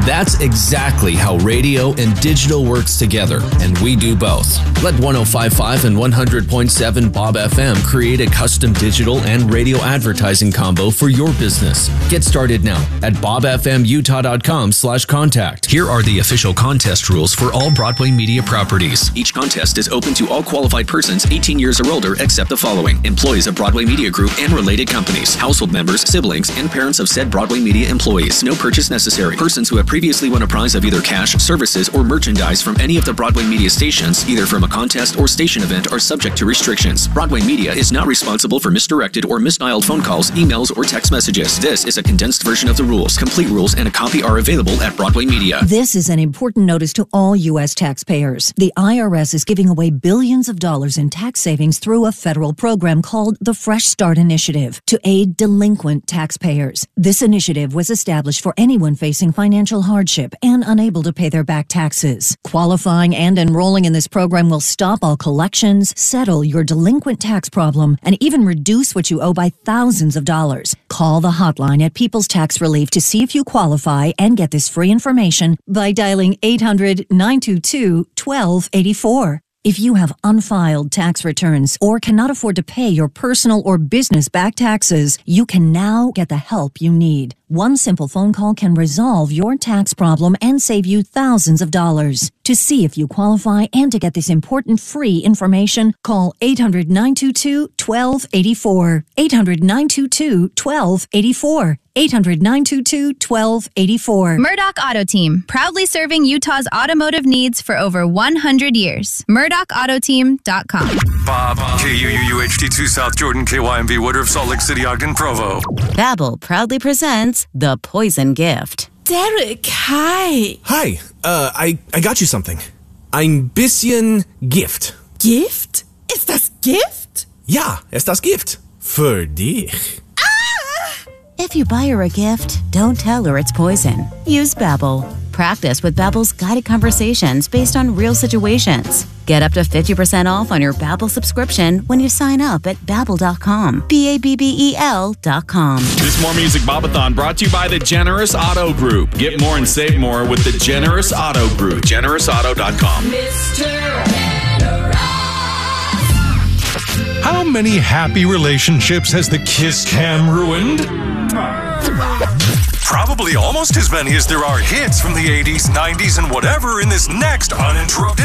That's exactly how radio and digital works together, and we do both. Let 105.5 and 100.7 Bob FM create a custom digital and radio advertising combo for your business. Get started now at bobfmutah.com/contact. Here are the official contest rules for all Broadway Media properties. Each contest is open to all qualified persons 18 years or older except the following: employees of Broadway Media Group and related companies, household members, siblings, and parents of said Broadway Media employees. No purchase necessary. Persons who have previously won a prize of either cash, services, or merchandise from any of the Broadway Media stations, either from a contest or station event, are subject to restrictions. Broadway Media is not responsible for misdirected or misdialed phone calls, emails, or text messages. This is a condensed version of the rules. Complete rules and a copy are available at Broadway Media. This is an important notice to all U.S. taxpayers. The IRS is giving away billions of dollars in tax savings through a federal program called the Fresh Start Initiative to aid delinquent taxpayers. This initiative was established for anyone facing financial hardship and unable to pay their back taxes. Qualifying and enrolling in this program will stop all collections, settle your delinquent tax problem, and even reduce what you owe by thousands of dollars. Call the hotline at People's Tax Relief to see if you qualify and get this free information by dialing 800-922-1284. If you have unfiled tax returns or cannot afford to pay your personal or business back taxes, you can now get the help you need. One simple phone call can resolve your tax problem and save you thousands of dollars. To see if you qualify and to get this important free information, call 800-922-1284. 800-922-1284. 800-922-1284. Murdoch Auto Team, proudly serving Utah's automotive needs for over 100 years. MurdochAutoteam.com. Bob, KUUUHD2 South Jordan, KYMV Woodruff, Salt Lake City, Ogden, Provo. Babbel proudly presents The Poison Gift. Derek, hi. Hi, I got you something. Ein bisschen Gift. Gift? Ist das Gift? Ja, ist das Gift. Für dich. If you buy her a gift, don't tell her it's poison. Use Babbel. Practice with Babbel's guided conversations based on real situations. Get up to 50% off on your Babbel subscription when you sign up at Babbel.com. BABBEL.com. This More Music Bobathon brought to you by the Generous Auto Group. Get more and save more with the Generous Auto Group. GenerousAuto.com. How many happy relationships has the kiss cam ruined? Probably almost as many as there are hits from the 80s, 90s, and whatever in this next uninterrupted